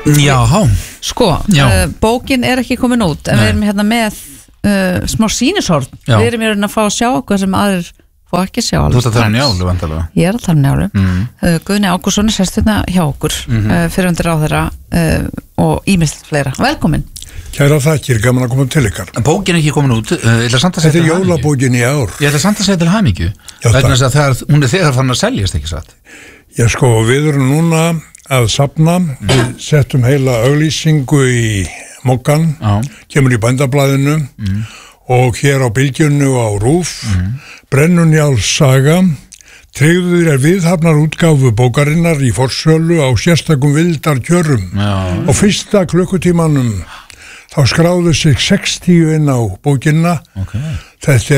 Já. Sko, bókin ekki komin út en við erum hérna með smá sýnishorn. Við erum hérna að fá að sjá okkur sem aðrir fá ekki að sjá. Þú ert að tala Njálu vandalega. Ég að tala Njálu. Guðni Ágússon sérstuna hjá okkur fyrrverandi ráðherra og ýmislegt fleira. Velkomin. Kæra þakkir, gaman að koma til ykkar. Bókin ekki komin út. Þetta er jólabókin í ár. Ég ætla samt að segja til hamingju. Vegna þess að hún þegar fann að seljast, ekki satt. Já sko, við erum núna að safna. Við settum heila auglýsingu í Mokkan, kemur í Bændablaðinu og hér á Bylgjunni og á RÚV. Brennunjáls saga. Tryggður viðhafnar útgáfu bókarinnar í forsölu á sérstakum vildarkjörum. Og fyrsta klukkutímanum þá skráðu sig 60 inn á bókina. Þetta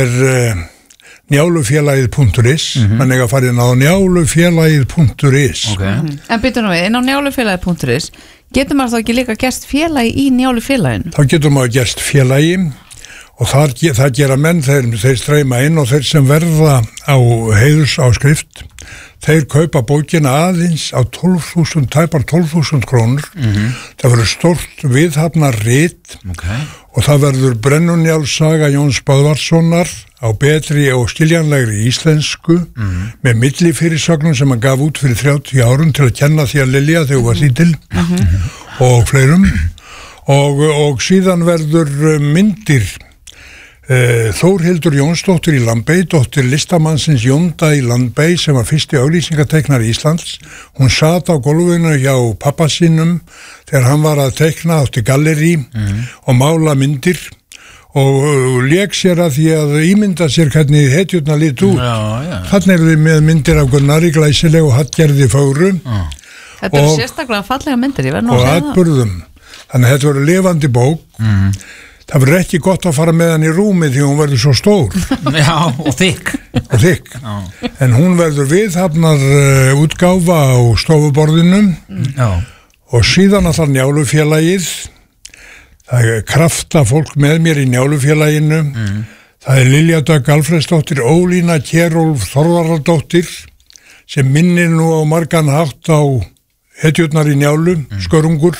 njálufélagið.is menn eiga að fara inn á njálufélagið.is. En byrjum við, inn á njálufélagið.is getur maður þá ekki líka gerst félagi í njálufélaginu? Þá getur maður gerst félagi og það gera menn, þeir streyma inn og þeir sem verða á heiðursáskrift, þeir kaupa bókina aðeins á tæpar 12.000 krónur. Það verður stórt viðhafnar rit og það verður Brennunjáls saga Jóns Böðvarssonar á betri og skiljanlegri íslensku með millifyrirsögnum sem hann gaf út fyrir 30 árum til að kenna því að Lilja þegar hún var lítil og fleirum og síðan verður myndir Þórhildur Jónsdóttir í Lambey, dóttir listamannsins Jónda í Lambey sem var fyrsti auglýsingateiknar Íslands. Hún sat á gólfinu hjá pappa sínum þegar hann var að teikna átti galleri og mála myndir og lék sér að því að ímynda sér hvernig hetjurnar lit út. Þannig er við með myndir af Gunnari glæsileg og Hallgerði fögru. Þetta eru sérstaklega fallega myndir, ég verð nú að segja það. Og atburðum. Þannig að þetta verður lifandi bók. Það verður ekki gott að fara með hann í rúmi því hún verður svo stór. Já, og þykk. En hún verður viðhafnar útgáfa á stofuborðinu og síðan að það Njálufélagið. Það er krafta fólk með mér í Njálufélaginu. Það er Lilja Dögg Alfreðsdóttir, Ólína Kjerúlf Þorvarðardóttir sem minnir nú á margan hátt á hetjurnar í Njálu, skörungur.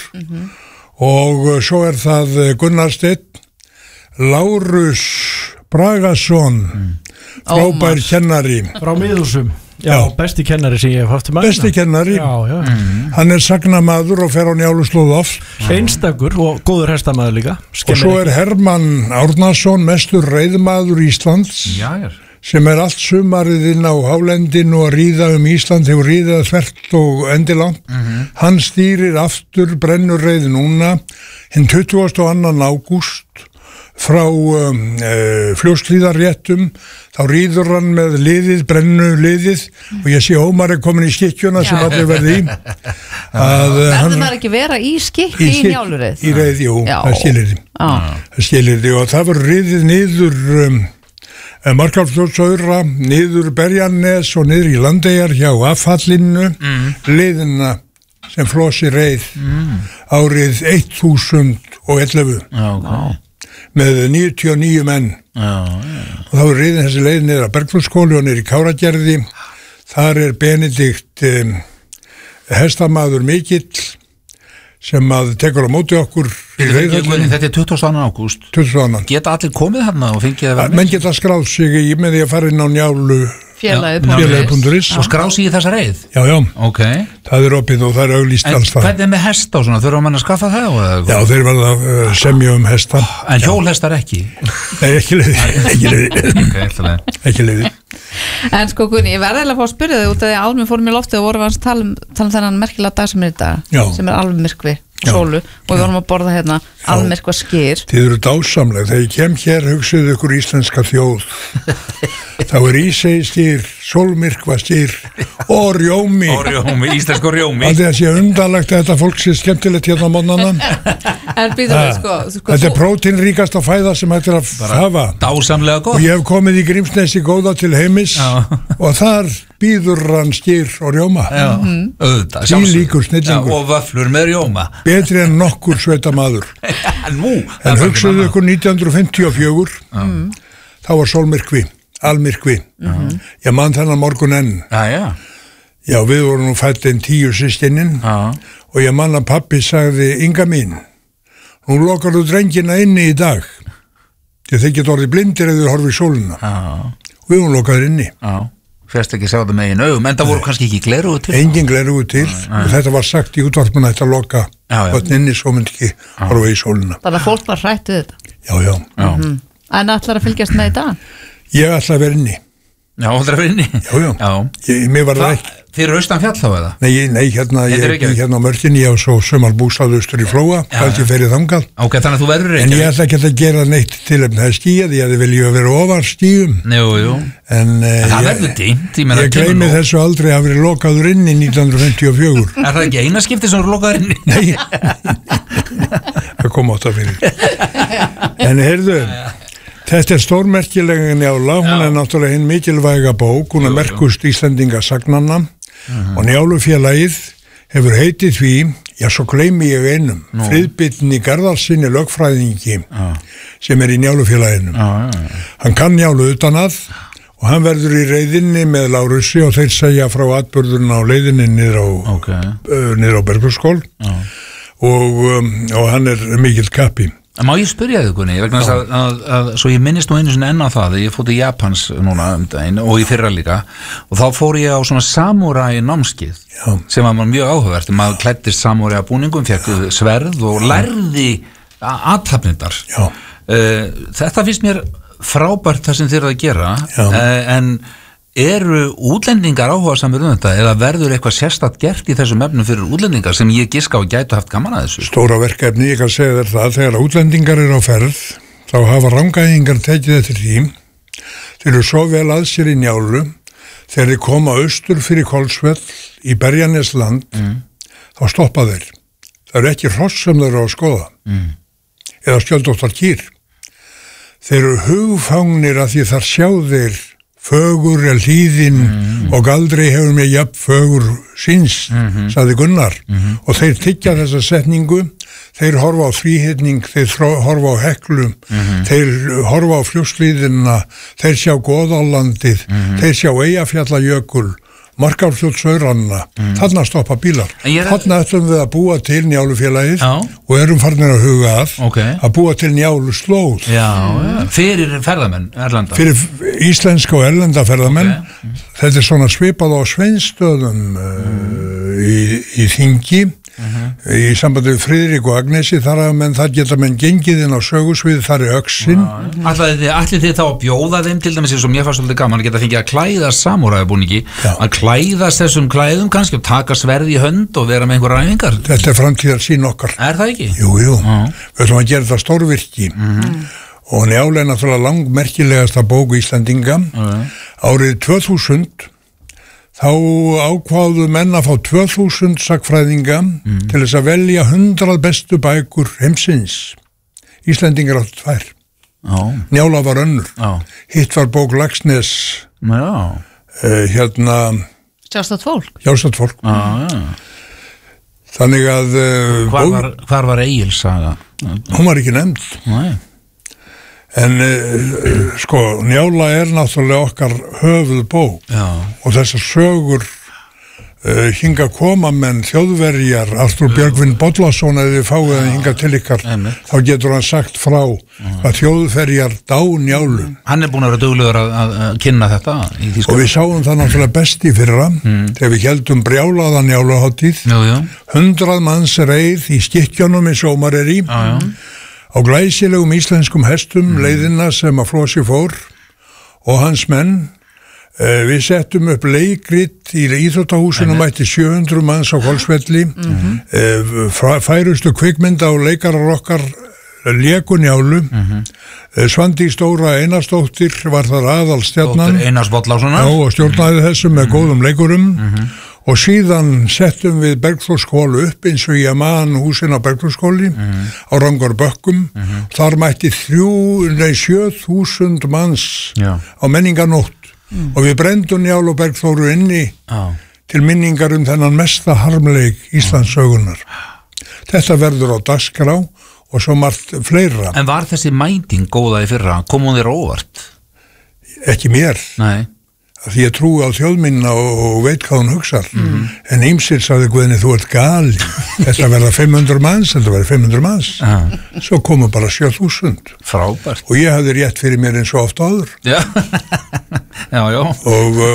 Og svo er það Gunnar Steinn, Lárus Bragason, frábær kennari. Frá Miðhúsum, besti kennari sem ég hef haft magna. Besti kennari, hann er sagnamaður og fer á Njáluslóð oft. Einstakur og góður hestamaður líka. Og svo er Hermann Árnason, mestur reiðmaður Íslands. Sem er allt sumarið inn á hálendinu og ríða Ísland, hefur ríðað þvert og endilangt. Hann stýrir aftur brennurreið núna hinn 22. ágúst frá Fljótshlíðarréttum. Þá ríður hann með liðið, brennuliðið og ég sé Ómar er komin í skikkjuna sem allir verði í. Verður maður ekki vera í skikki í Njálureið? Í reið, jú, það skilir þið og það verður ríðið niður Markarfljótsaura, niður Berjanes og niður í Landeyjar hjá affallinu, liðina sem Flossi reið árið 1011 með 99 menn og þá er riðin þessi leið niður að Bergfljótskóli og niður í Káragerði. Þar er Benedikt hestamaður mikill sem að tekur á móti okkur í reiðhöllinu. Þetta er 22. ágúst. 22. Geta allir komið þarna og fengið að vera með? Menn geta skráð sig í með því að fara inn á njálufélagið.is og skráð sig í þessa reið? Já. Ok. Það er opið og það er auglýst alls það. En hvernig með hesta og svona? Þurfa mann að skaffa það? Já, þeir verða að semja hesta. En hjólhestar ekki? Nei, ekki leiði. Ekki leiði. En sko Gunni, ég verði að fá að spyrja þig út af því að áður fórum í loftið og vorum að tala um þennan merkilega dag sem er í dag, sem er alveg myrkvi sólu og við vorum að borða hérna almyrkva skyr. Þið eru dásamleg, þegar ég kem hér hugsaðu ykkur íslenska þjóð þá er ísegi skyr, sólmyrkva skyr og rjómi. Íslensku rjómi. Það sé undarlegt að þetta fólk sé skemmtilegt hérna á mótnana. En býtum við sko þetta er prótínríkasta fæða sem hægt er að hafa. Dásamlega gott. Og ég hef komið í Grímsnesi góða til heimis og þar býður hann skyr og rjóma. Líkur snillingur. Og vöflur með rjóma. Betri en nokkur sveitamaður. En hugsaðu ykkur 1954 þá var sólmyrkvi, almyrkvi. Ég man þennan morgun enn. Já, við vorum nú fættin 10 systkinin og ég man að pabbi sagði, Inga mín, nú lokar þú drengina inni í dag. Þeir geta orðið blindir ef þau horfið í sólina. Og við vorum lokaður inni. Fyrst ekki sjá það með einu augum, en það voru kannski ekki glerugu til. Engin glerugu til og þetta var sagt í útvarpinu að þetta loka börn inni svo myndi ekki horfa í sólina. Þannig að fólk var hrætt við þetta. Já. En ætlar að fylgjast með í dag? Ég ætla að vera inni. Já, ætlar að vera inni? Já. Mér var það ekki. Fyrir austan fjall þá eða? Nei, hérna á Mörtin, ég á svo sumarbústað austur í Flóa, fælt ég ferið þangað. Ok, þannig að þú verður en ég ætla ekki að gera neitt til það skíð, ég vilja vera ofar stíum. Jú. En það verður dimmt. Ég gleymi þessu aldrei að vera lokaður inni 1954. Er það ekki eina skipti sem eru lokaður inni? Nei, það kom átt að fyrir. En heyrðu, þetta stórmerkilega Njála, hún náttúrulega hinn mikilvæga bók, hún merkust Íslendinga sagnanna og Njálufélagið hefur heitið því, já svo gleymi ég einum, Friðbirni Garðarsinni lögfræðingi sem í Njálufélaginu. Hann kann Njálu utan að og hann verður í reiðinni með Lárusi og þeir segja frá atburðurinn á leiðinni niður á Bergþórskóla og hann mikill kappi. Má ég spyrja þig, Gunni, vegna að svo ég minnist nú einu sinni enn á það, ég fór til Japans núna daginn og í fyrra líka og þá fór ég á svona samúræi námskeið sem var mjög áhugavert, maður klæddist samúræi búningum, fekk sverð og lærði athafnirnar. Þetta finnst mér frábært það sem þið eru að gera, en eru útlendingar áhugasamir þetta eða verður eitthvað sérstakt gert í þessum efnum fyrir útlendingar sem ég giska og gætu haft gaman að þessu? Stóra verkefni, ég kann segja þér það, þegar útlendingar eru á ferð, þá hafa rangæðingar tekið eftir því, þeir eru svo vel að sér í Njálu, þegar þeir koma austur fyrir Kolsvell í Berjanesland, þá stoppa þeir. Það eru ekki hross sem þeir eru að skoða, eða skjöldóttar kýr. Þeir eru hugfangnir að því þar sjá þeir fögur er hlíðin og aldrei hefur mér jafn fögur síns, sagði Gunnar. Og þeir tyggja þessa setningu, þeir horfa á þríhyrning, þeir horfa á Heklu, þeir horfa á Fljótslíðina, þeir sjá Goðalandið, þeir sjá Eyjafjallajökul, Markarfljótsauranna, þarna stoppa bílar. Þarna ætlum við að búa til Njálufélagið og erum farnir að huga að búa til Njáluslóð. Fyrir ferðamenn erlenda? Fyrir íslenska og erlenda ferðamenn. Þetta er svona svipað á Sveinsstöðum í Þingi, í sambandi við Friðrik og Agnesi, þar geta menn gengið inn á sögusvið, þar er öxin. Ætlið þið þá að bjóða þeim til dæmis eins og mér fannst svolítið gaman að geta fengið að klæða samúræjabúningi, að klæðast þessum klæðum kannski og taka sverð í hönd og vera með einhver ræfingar? Þetta er framtíðarsýn okkar. Er það ekki? Jú. Við ætlum að gera það stórvirki og Njála er náttúrulega langmerkilegasta bók Íslendinga. Árið 2000 þá ákváðu menn að fá 2000 sagnfræðinga til þess að velja 100 bestu bækur heimsins. Íslendingar áttu 2. Njála var önnur. Hitt var bók Laxness. Sjálfstætt fólk. Þannig að hvar var Egils saga? Hún var ekki nefnd. Nei. En Njála er náttúrulega okkar höfuðbók og þessar sögur hinga koma menn þjóðverjar, Arthur Björgvin Bollason, ef þið fáið að hinga til ykkar, þá getur hann sagt frá að þjóðverjar dá Njálu. Hann er búin að vera duglegur að kynna þetta í Þýskalandi. Og við sáum það náttúrulega best í fyrra, þegar við heldum brjálaða Njáluhátíð, 100 manns reið í skikkjónum eins og Ómar er í, á glæsilegum íslenskum hestum leiðina sem að Flósi fór og hans menn. Við settum upp leikrit í íþróttahúsinu, mætti 700 manns á Kolsvelli, færustu kvikmynda og leikarar okkar léku Njálu, Svandís Dóra Einarsdóttir var þar aðalstjarnan og stjórnaði þessu með góðum leikurum. Og síðan settum við Bergþórskóla upp eins og ég man húsin á Bergþórskóli á Rangarbökkum. Þar mætti 7.000 manns á menningarnótt og við brendum Njálu og Bergþóru inni til minningar þennan mesta harmleik Íslandssögunar. Þetta verður á dagskrá og svo margt fleira. En var þessi mæting góða í fyrra? Kom hún þér óvart? Ekki mér. Nei. því ég trúi á þjóðminna og veit hvað hún hugsar en ýmsir sagði Guðni þú ert gali þetta verða 500 manns svo komu bara 7.000 frábært og ég hafði rétt fyrir mér eins og oft áður já og